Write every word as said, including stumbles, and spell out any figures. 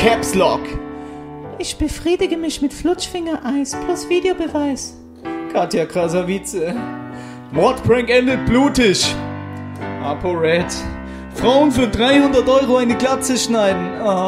Caps Lock. Ich befriedige mich mit Flutschfinger-Eis plus Videobeweis. Katja Krasavice. Mordprank endet blutig. ApoRed. Frauen für dreihundert Euro eine Glatze schneiden. Ah.